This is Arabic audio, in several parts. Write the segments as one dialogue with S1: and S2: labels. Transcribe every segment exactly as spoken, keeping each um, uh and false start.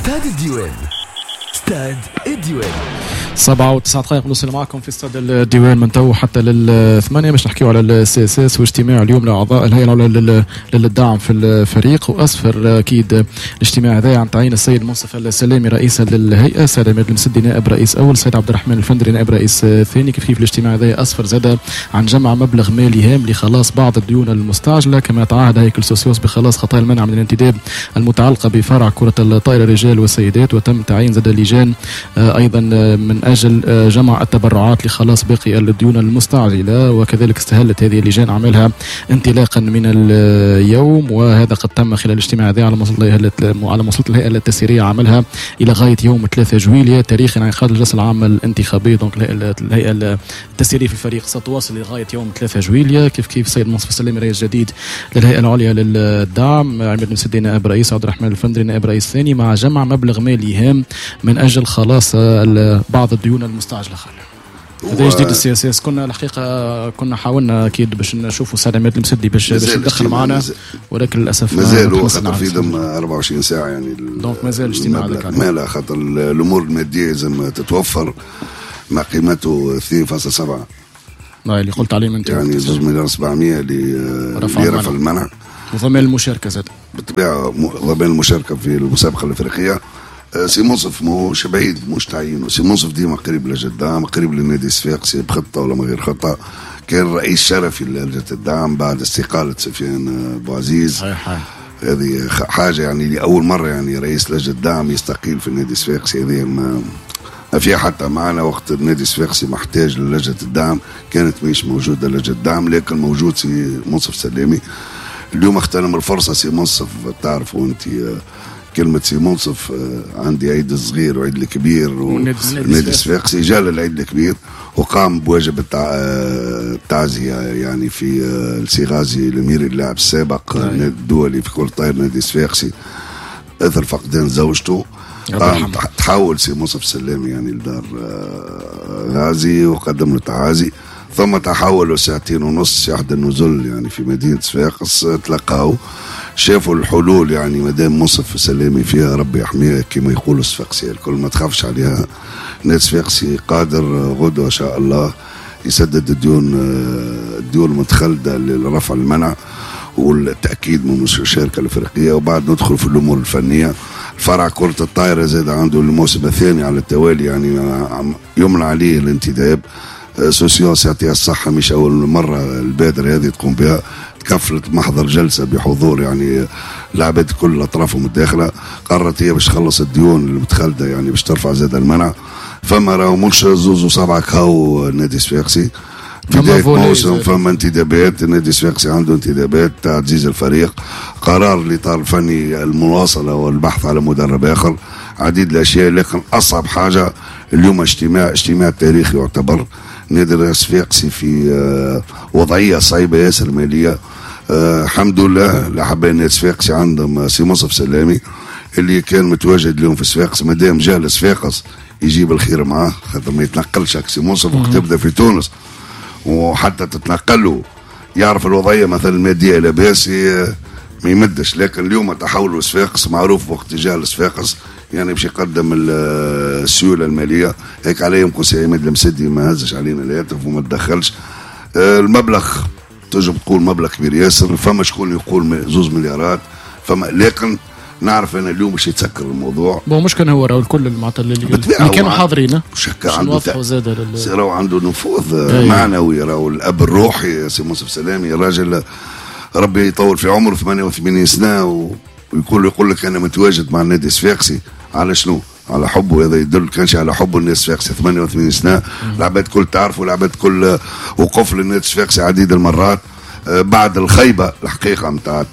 S1: استاد الديوان. استاد الديوان
S2: سبعة وتسعة دقائق نوصل معكم في استاد الديوان من تو حتى للثمانية باش نحكيو على السي اس اس واجتماع اليوم لاعضاء الهيئه العليا للدعم في الفريق. واسفر اكيد الاجتماع هذا عن تعيين السيد منصف السلامي رئيسا للهيئه، سيد عماد المسدي نائب رئيس اول، سيد عبد الرحمن الفندري نائب رئيس ثاني. كيف كيف الاجتماع هذا اسفر زاد عن جمع مبلغ مالي هام لخلاص بعض الديون المستعجله، كما تعهد هيكل سوسيوس بخلاص خطايا المنع من الانتداب المتعلقه بفرع كره الطائره رجال وسيدات. وتم تعيين زاد لجان ايضا من اجل جمع التبرعات لخلاص باقي الديون المستعجله، وكذلك استهلت هذه اللجان اعمالها انطلاقا من اليوم. وهذا قد تم خلال الاجتماع هذا على مسؤوليه على مسؤوليه الهيئه التسييريه عملها الى غايه يوم ثلاثة جويلية تاريخ انعقاد الجلسه العامه الانتخابيه. دونك الهيئه التسييريه في الفريق ستواصل لغايه يوم ثلاثة جويلية. كيف كيف سيد منصف السلامي رئيس جديد للهيئه العليا للدعم، عماد المسدي نائب رئيس، عبد الرحمن الفندري نائب رئيس ثاني، مع جمع مبلغ مالي هام من اجل خلاص بعض الديون المستعجله. خالد هذا جديد السي اس اس. كنا الحقيقه كنا حاولنا اكيد باش نشوفوا سيد عماد المسدي باش باش يدخل معنا، ولكن للاسف
S3: مازال هو خاطر في دم أربعة وعشرين ساعه يعني.
S2: دونك مازال الاجتماع هذاك
S3: ما لا خاطر الامور الماديه لازم تتوفر مع قيمته اثنين فاصلة سبعة
S2: اللي قلت عليه انت،
S3: يعني زوج مليار سبعمية لرفع المنع
S2: وضمان المشاركه زاد
S3: بالطبيعه، ضمان المشاركه في المسابقه الافريقيه. سي منصف مش بعيد مش تعيين، سي منصف ديما قريب لجنة الدعم، قريب للنادي الصفاقسي بخطه ولا من غير خطه. كان رئيس شرفي لجنة الدعم بعد استقاله سفيان بوعزيز. هذه حاجه يعني لاول مره يعني رئيس لجنة الدعم يستقيل في النادي الصفاقسي. هذه ما ما فيها حتى معنا وقت النادي الصفاقسي محتاج للجنة الدعم، كانت مش موجوده لجنة الدعم، لكن موجود سي منصف سلامي. اليوم اغتنم الفرصه سي منصف، تعرفوا انت كلمة سي منصف عندي عيد الصغير وعيد الكبير، والنادي الصفاقسي جاء للعيد الكبير وقام بواجب التعزية يعني في السيغازي الأمير اللاعب السابق الدولي في كرة الطائرة النادي الصفاقسي أثر فقدان زوجته. قام تحول سي منصف السلامي يعني لدار غازي وقدم له تعازي، ثم تحولوا ساعتين ونص يحد النزول يعني في مدينة صفاقس، تلقاو شافوا الحلول يعني مدام منصف سلامي فيها ربي يحميها كما يقولوا الصفاقسي الكل ما تخافش عليها. النادي الصفاقسي قادر غدوة ان شاء الله يسدد الديون الديون المتخلده لرفع المنع والتاكيد من الشركه الافريقيه، وبعد ندخل في الامور الفنيه. فرع كره الطائره زاد عنده الموسم الثاني على التوالي يعني يمنع عليه الانتداب. سوسيوس يعطيها الصحه مش اول مره البادره هذه تقوم بها، تكفلت محضر جلسه بحضور يعني العباد كل اطرافهم الداخله، قررت هي باش تخلص الديون المتخلده يعني باش ترفع زاد المنع. فما راهو مش زوز وسبعه كاو النادي الصفاقسي بداية موسم، فما انتدابات. النادي الصفاقسي عنده انتدابات تعزيز الفريق، قرار الاطار الفني المواصله والبحث على مدرب اخر، عديد الاشياء. لكن اصعب حاجه اليوم اجتماع اجتماع تاريخي يعتبر. نادي الصفاقسي في وضعيه صعيبه ياسر ماليه. الحمد لله لحبايب النادي الصفاقسي عندهم سي منصف سلامي اللي كان متواجد اليوم في صفاقس، مادام جا لصفاقس يجيب الخير معاه، خاطر ما يتنقلش سي منصف وقت تبدا في تونس وحتى تتنقلوا يعرف الوضعيه مثلا الماديه لاباس ما يمدش. لكن اليوم تحولوا صفاقس معروف وقت جاء لصفاقس يعني باش يقدم السيوله الماليه. هيك عليه يمكن سي عماد المسدي ما هزش علينا الهاتف وما تدخلش. المبلغ تجب تقول مبلغ كبير ياسر، فما شكون يقول زوز مليارات، فما لكن نعرف انا اليوم باش يتسكر الموضوع.
S2: بون مش كان هو راهو الكل المعطل اللي, اللي كانوا حاضرين عنده زاد
S3: راهو عنده نفوذ معنوي، راهو الاب الروحي سي منصف سلامي راجل ربي يطول في عمره ثمانية وثمانين سنه ويقول يقول لك انا متواجد مع النادي الصفاقسي على شنو؟ على حبه. هذا يدل كانش على حبه النادي الصفاقسي. ثمانية وثمانين سنه العباد كل تعرفوا، العباد كل وقف للنادي الصفاقسي عديد المرات بعد الخيبه الحقيقه نتاع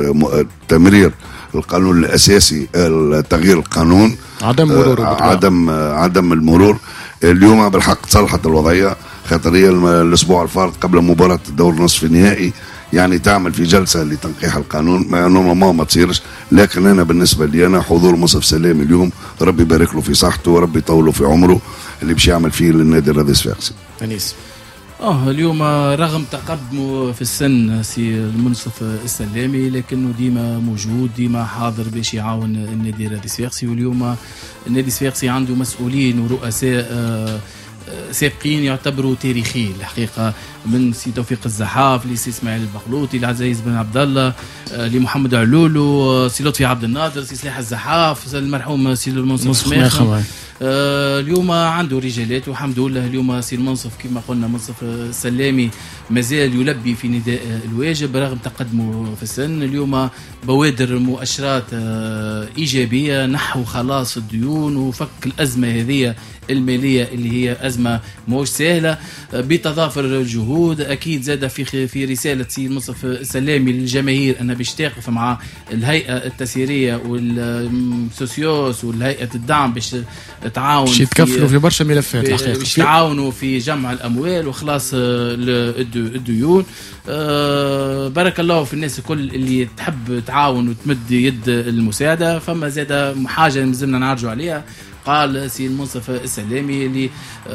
S3: تمرير القانون الاساسي، تغيير القانون،
S2: عدم مرور
S3: عدم عدم المرور. اليوم بالحق تصلحت الوضعيه، خاطر هي الاسبوع الفارط قبل مباراه الدور نصف النهائي يعني تعمل في جلسه لتنقيح القانون، ما نورمالمون ما تصيرش. لكن انا بالنسبه لي انا حضور منصف سلامي اليوم ربي يبارك له في صحته وربي يطوله في عمره اللي باش يعمل فيه للنادي الرياضي الصفاقسي.
S2: انيس
S4: اه اليوم رغم تقدمه في السن سي المنصف السلامي لكنه ديما موجود ديما حاضر باش يعاون النادي الرياضي الصفاقسي. واليوم النادي الصفاقسي عنده مسؤولين ورؤساء آه سابقين يعتبروا تاريخيين الحقيقه، من سي توفيق الزحاف لسي اسماعيل البخلوطي لعزيز بن عبد الله لمحمد علولو سي لطفي عبد الناظر سي سلاح الزحاف المرحوم سي المنصف ماخم. آه اليوم عنده رجالات والحمد لله. اليوم سي المنصف كما قلنا منصف السلامي مازال يلبي في نداء الواجب رغم تقدمه في السن. اليوم بوادر مؤشرات آه ايجابيه نحو خلاص الديون وفك الازمه هذه الماليه اللي هي ازمه مش سهله بتضافر الجهود. اكيد زاد في في رساله سي المنصف السلامي للجماهير انها باش تقف مع الهيئه التسييريه والسوسيوس والهيئه الدعم باش تعاون
S2: باش يتكفلوا في برشا ملفات الحقيقه
S4: باش تعاونوا في جمع الاموال وخلاص الديون. أه بارك الله في الناس الكل اللي تحب تعاون وتمد يد المساعده. فما زاد حاجه مازلنا نعرجوا عليها. قال سي المنصف السلامي اللي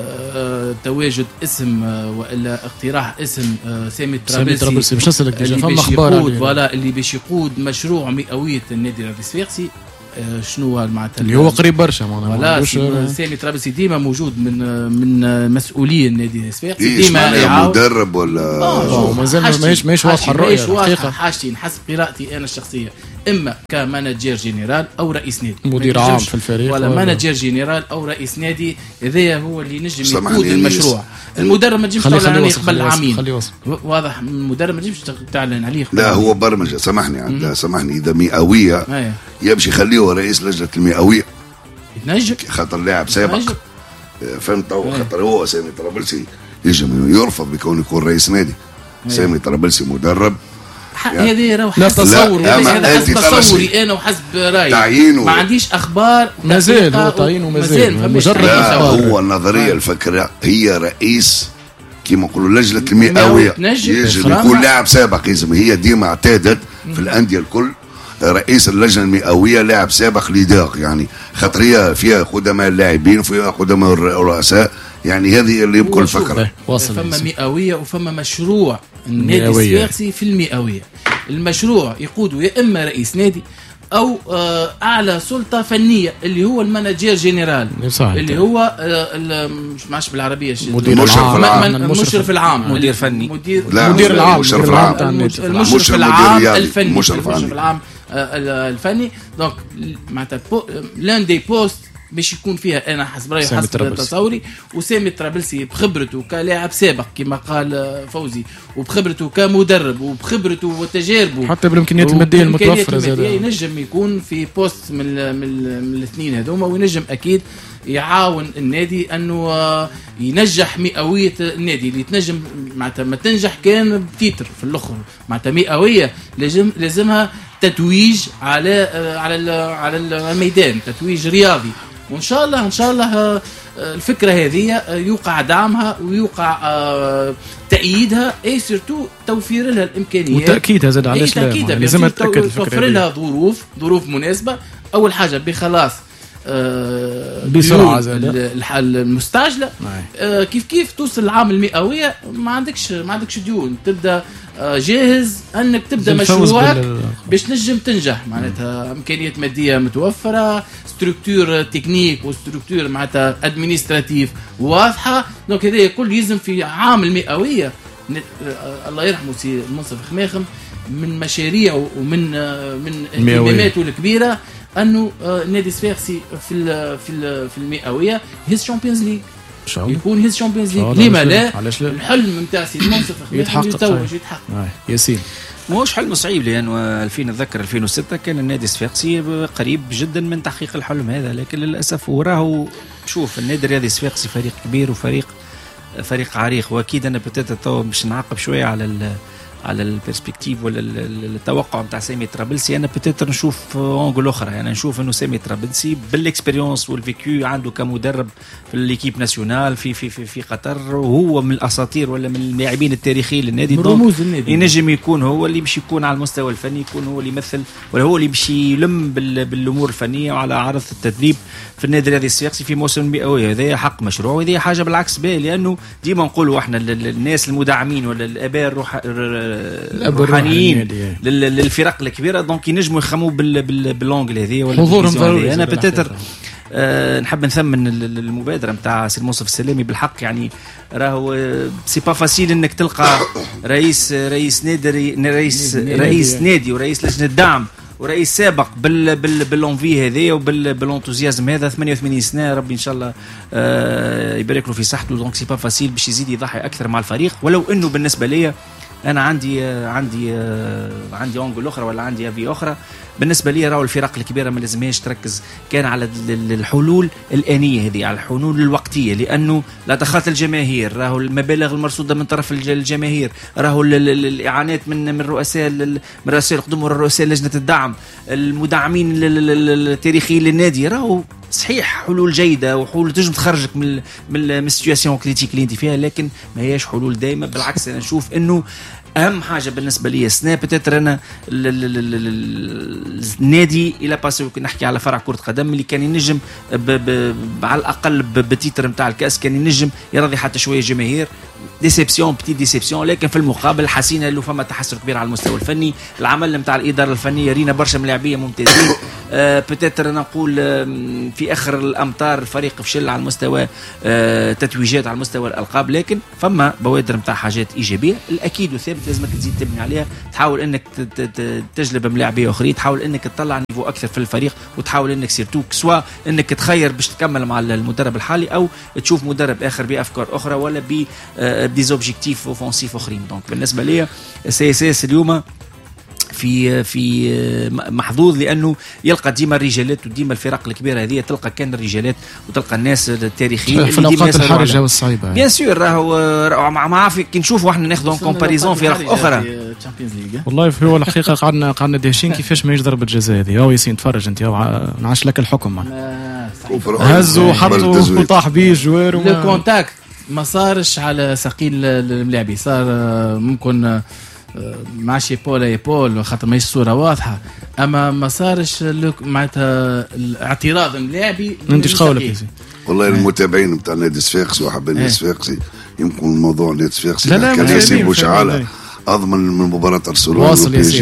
S4: آه تواجد اسم آه والا اقتراح اسم آه سامي الطرابلسي
S2: باش نسالك ديجا
S4: اللي
S2: فما
S4: باش
S2: اخبار
S4: يقود ولا اللي باش يقود مشروع مئويه النادي الرياضي الصفاقسي. آه شنو معناتها
S2: اللي هو قريب برشا
S4: معناتها سامي الطرابلسي ديما موجود من من مسؤولي النادي الصفاقسي
S3: ديما يعاون مدرب ولا
S2: مازال ماهيش ماهيش واضحه الرؤيه
S4: الحقيقه. حاجتين حسب قراءتي انا الشخصيه اما كمانجير جنرال او رئيس نادي
S2: مدير عام في الفريق
S4: ولا مانجير جنرال او رئيس نادي. هذا هو اللي نجم يقود المشروع. المدرب ما تجيش تعلن عليه قبل عامين واضح. المدرب ما تجيش تعلن عليه قبل
S3: لا هو برمجه. سامحني عندها سامحني اذا مئويه يمشي خليه رئيس لجنه المئويه
S4: يتنجم خاطر
S3: لاعب سابق فهمت. خاطر هو سامي طرابلسي يجب يرفض بكون يكون رئيس نادي. سامي طرابلسي مدرب
S4: هذه راهو حسب تصوري هذا حسب تصوري انا وحسب رايي
S3: تعيينه
S4: ما عنديش اخبار
S2: مازال هو تعيينه مازال
S3: مجرد هو النظريه الفكره هي رئيس كما نقولوا لجنه المئويه يجب يكون لاعب سابق. يلزم هي ديما اعتادت في الانديه الكل رئيس اللجنه المئويه لاعب سابق ليدر يعني خاطر هي فيها قدماء اللاعبين وفيها قدماء الرؤساء يعني هذه اللي يبقى الفكره.
S4: فما مئويه وفما مشروع النادي الصفاقسي في المئويه. المشروع يقوده يا اما رئيس نادي او آه اعلى سلطه فنيه اللي هو المانجير جنرال اللي هو آه مش معش بالعربيه
S3: مدير العام
S4: المشرف العام
S5: مدير فني
S4: مدير
S2: مدير العام
S3: المشرف العام
S4: المشرف العام الفني المشرف العام الفني. دونك معناتها لان دي بوست باش يكون فيها انا حسب رايي حسب تصوري وسامي الطرابلسي بخبرته كلاعب سابق كما قال فوزي وبخبرته كمدرب وبخبرته وتجاربه
S2: حتى بالامكانيات الماديه المتوفره زاد
S4: ينجم يكون في بوست من من, من الاثنين هذوما وينجم اكيد يعاون النادي انه ينجح مئويه النادي اللي تنجم معناتها ما تنجح كان بتيتر في الاخر معناتها مئويه لازم لازمها تتويج على على على الميدان تتويج رياضي. وان شاء الله ان شاء الله الفكره هذه يوقع دعمها ويوقع تأييدها اي سيرتو توفير لها الامكانيات
S2: وتاكيدها زاد على الاسلام لازم تتاكد
S4: توفر لها ظروف ظروف مناسبه. اول حاجه بخلاص
S2: آه بسرعه
S4: المستعجله آه كيف كيف توصل العام المئويه ما عندكش ما عندكش ديون تبدا آه جاهز انك تبدا مشروعك باش نجم تنجح. معناتها امكانيات ماديه متوفره ستركتور تكنيك وستركتور معناتها ادمنستراتيف واضحه. دونك هذا كل يلزم في عام المئويه. آه الله يرحمه سي المنصف خماخم من مشاريع ومن آه من اهتماماته الكبيره انه النادي الصفاقسي في ال في ال في المئويه هيز شامبيونز ليج يكون هيز شامبيونز ليج. لما لا الحلم نتاع سي المنصف
S2: يتحقق
S4: يتحقق
S2: ياسين
S5: ماهوش حلم صعيب لأنه ألفين نتذكر ألفين وستة كان النادي الصفاقسي قريب جدا من تحقيق الحلم هذا. لكن للأسف وراه شوف النادي الرياضي الصفاقسي فريق كبير وفريق فريق عريق. وأكيد أنا بتاتا تو باش نعقب شوية على على البرسبكتيف ولا التوقع نتاع سامي طرابلسي، انا بتاتر نشوف اونغل اخرى. يعني نشوف انه سامي طرابلسي بالاكسبيريونس والفيكيو عنده كمدرب في الليكيب ناسيونال في في في في قطر، وهو من الاساطير ولا من اللاعبين التاريخيين للنادي،
S4: رموز النادي،
S5: ينجم يكون هو اللي باش يكون على المستوى الفني، يكون هو اللي يمثل ولا هو اللي باش يلم بالامور الفنيه وعلى عرض التدريب في النادي الرياضي الصفاقسي في موسم المئوي. هذا حق مشروع، وهذه حاجه بالعكس باهيه، لانه ديما نقولوا احنا الناس المدعمين ولا الاباء الروح الروحانيين للفرق الكبيره دونك ينجموا يخموا باللونجل هذه ولا
S2: حضورهم ضروري.
S5: انا بتاتر أه نحب نثمن المبادره نتاع سي منصف السلامي بالحق. يعني راهو سي با فاسيل انك تلقى رئيس رئيس نادي رئيس رئيس نادي ورئيس لجنه دعم ورئيس سابق بال بال بالانفي هذه وبالانتوزيازم هذا ثمانية وثمانين سنه، ربي ان شاء الله أه يبارك له في صحته. دونك سي با فاسيل باش يزيد يضحي اكثر مع الفريق، ولو انه بالنسبه لي انا عندي عندي عندي اونجل اخرى ولا عندي افي اخرى. بالنسبه لي راهو الفرق الكبيره ما لازمهاش تركز كان على الحلول الانيه هذه، على الحلول الوقتيه، لانه لا تخاط الجماهير، راهو المبالغ المرصوده من طرف الجماهير، راهو الاعانات من من رؤساء من رؤساء القدم ورؤساء لجنه الدعم، المدعمين التاريخيين للنادي، راهو صحيح حلول جيده وحلول تنجم تخرجك من من السيتواسيون كريتيك اللي انت فيها، لكن ما هياش حلول دائمه. بالعكس انا نشوف انه اهم حاجه بالنسبه لي سنا بتاتر انا النادي الى باسو كي نحكي على فرع كره قدم اللي كان ينجم على الاقل بتيتر نتاع الكاس كان ينجم يرضي حتى شويه جماهير. ديسيبسيون بتي ديسيبسيون، لكن في المقابل حسينا له فما تحسن كبير على المستوى الفني. العمل نتاع الاداره الفنيه رينا برشا من لاعبيه ممتازين. أه بتاتر نقول في اخر الامتار الفريق فشل على المستوى أه تتويجات على المستوى الالقاب، لكن فما بوادر نتاع حاجات ايجابيه. الاكيد وثابت لازمك تزيد تبني عليها، تحاول انك تجلب ملاعبيه اخرين، تحاول انك تطلع نيفو اكثر في الفريق، وتحاول انك سيرتو سواء انك تخير باش تكمل مع المدرب الحالي او تشوف مدرب اخر بافكار اخرى ولا ب ديزوبجيكتيف اوفونسيف اخرين. دونك بالنسبه لي سي اس اس اليوم في في محظوظ، لانه يلقى ديما الرجالات وديما الفرق الكبيره هذه تلقى كان الرجالات وتلقى الناس التاريخيين
S2: في الاوقات الحرجه والصعيبه.
S5: بيان سور راهو مع كي نشوفوا احنا ناخذوا كومباريزون فرق اخرى.
S2: والله هو الحقيقه قعدنا قعدنا دهشين كيفاش ما يجي ضربه جزاء هذه. هو ياسين تفرج انت نعش لك الحكم هزوا وحطوا وطاح بيه الجوار
S4: لو كونتاكت ما صارش على ساقين الملاعبي، صار ممكن ماشي بول اي بول خاطر ماهيش صوره واضحه، اما ما صارش معناتها الاعتراض الملاعبي.
S2: انت ايش قولك؟
S3: والله المتابعين نتاع نادي الصفاقسي وحابين نادي الصفاقسي يمكن الموضوع نادي الصفاقسي
S2: كان
S3: يسيبوا شعاله اضمن من مباراه ارسنال
S2: واصل ياسين.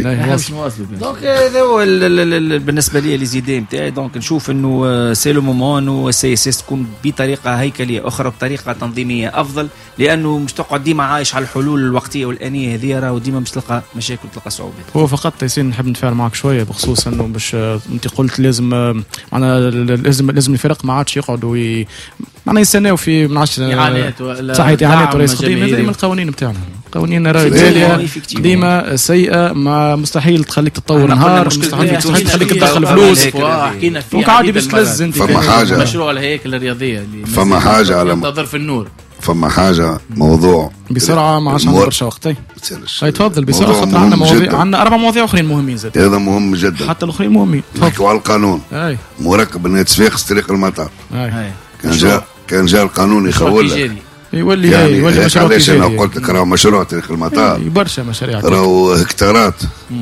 S5: دونك هذا هو بالنسبه لي لي زيدي نتاعي. دونك نشوف انه سي لو مومون انه السي اس اس تكون بطريقه هيكليه اخرى بطريقه تنظيميه افضل، لانه مش تقعد ديما عايش على الحلول الوقتيه والانيه هذه، راهو ديما مش تلقى مشاكل تلقى صعوبات.
S2: هو فقط ياسين نحب نتفاعل معك شويه بخصوص انه باش انت قلت لازم معنا لازم لازم الفرق ما عادش يقعدوا ي... معنا يستناو في ما عادش
S4: اعانات ولا
S2: صحيح اعانات ورئيس قديم. هذه من القوانين بتاعنا، قوانين راهي ديما سيئه، ما مستحيل تخليك تتطور نهار، مستحيل تخليك تدخل فلوس.
S4: حكينا فيها
S2: دونك عادي باش تلز انت
S3: فما حاجه
S4: مشروع الهيكله الرياضيه اللي
S3: فما حاجه على
S4: تنتظر في النور.
S3: فما حاجه موضوع
S2: بسرعه ما عادش عندنا برشا وقت. هاي تفضل بسرعه خاطر عندنا مواضيع، عندنا اربع مواضيع اخرين مهمين زاد.
S3: هذا مهم جدا،
S2: حتى الاخرين مهمين.
S3: نحكوا على القانون.
S2: اي
S3: مركب نادي الصفاقسي طريق المطار.
S2: اي
S3: كان جاء كان جاء القانون يخول
S2: يولي
S3: يعني
S2: يولي مشروع
S3: علاش انا قلت لك راهو مشروع طريق المطار
S2: برشا مشاريع،
S3: راهو هكتارات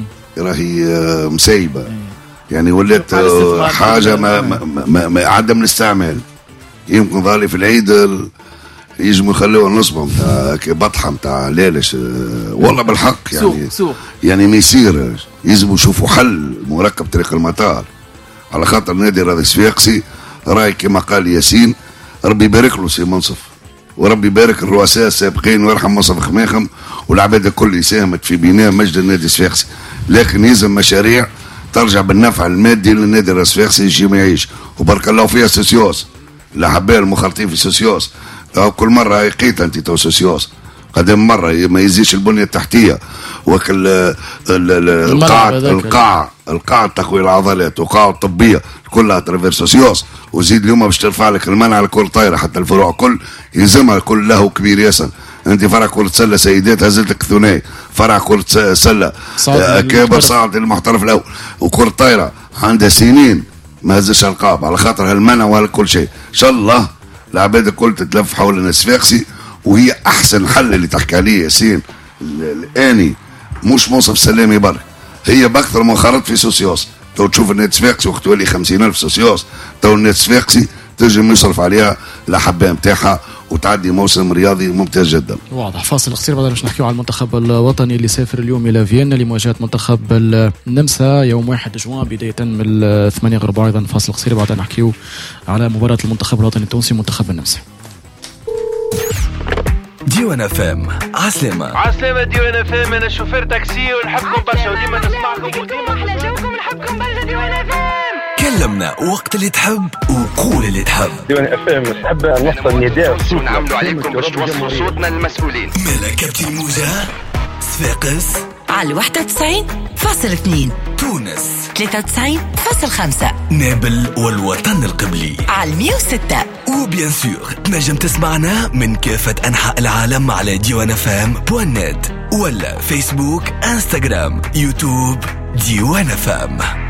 S3: راهي مسيبه، يعني ولات حاجه ما, ما, ما, ما عدم الاستعمال. يمكن ظالي في العيد يجموا يخلوها نصبهم تاع بطحه نتاع ليلش. والله بالحق يعني
S4: سوق سوق.
S3: يعني ما يصير، يلزموا يشوفوا حل مركب طريق المطار على خاطر نادي الرياضي الصفاقسي. راي كما قال ياسين، ربي يبارك له سي منصف، وربي يبارك الرؤساء السابقين ويرحم منصف خماخم والعباد الكل اللي ساهمت في بناء مجد النادي الصفاقسي. لكن يلزم مشاريع ترجع بالنفع المادي للنادي الصفاقسي يجي ما يعيش. وبارك الله فيها سوسيوس، الاحباء المخالطين في سوسيوس كل مره هيقيت انت تو سوسيوس قدم مره ما يزيش البنيه التحتيه وكل القاع القاع القاع تقوية العضلات وقاع الطبيه كلها ترافير سوسيوس. وزيد اليوم باش ترفع لك المنع على كل طايره حتى الفروع كل يلزمها كل له كبير ياسر. انت فرع كره سله سيدات هزت لك ثنائي، فرع كرة سلة
S2: صعد
S3: كابر صعد المحترف الأول، وكرة طايرة عندها سنين ما هزش ألقاب على خاطر هالمنع وهالكل شيء. إن شاء الله العباد الكل تتلف حول الصفاقسي، وهي أحسن حل اللي تحكي عليه ياسين الآني مش منصف سلامي برك، هي بأكثر من خرط في سوسيوس. تو تشوف النادي الصفاقسي وقت تولي خمسين ألف سوسيوس، تو النادي الصفاقسي تنجم يصرف عليها الأحبة نتاعها وتعدي موسم رياضي ممتاز جدا.
S2: واضح. فاصل قصير بعد باش نحكيو على المنتخب الوطني اللي سافر اليوم الى فيينا لمواجهه منتخب النمسا يوم واحد جوان بدايه من الثمانية غير ربع. ايضا فاصل قصير بعد نحكيو على مباراه المنتخب الوطني التونسي منتخب النمسا.
S1: ديوان اف ام عسلامة
S6: عسلامة ديوان اف ام. انا شوفير تاكسي ونحبكم برشا وديما نسمعكم وديما
S7: احلى جوكم نحبكم برشا ديوان اف ام.
S1: كلمنا وقت اللي تحب وقول اللي تحب.
S8: ديوان اف ام نحب نوصل النداء
S6: ونعملوا عليكم باش توصلوا صوتنا للمسؤولين.
S1: مالا كابتن موجة صفاقس
S7: على واحد وتسعين فاصل اثنين،
S1: تونس
S7: ثلاثة وتسعين فاصل خمسة،
S1: نابل والوطن القبلي
S7: على مية وستة،
S1: وبيان سور تنجم تسمعنا من كافة أنحاء العالم على ديوان اف ام بوان نت ولا فيسبوك انستغرام يوتيوب ديوان اف ام.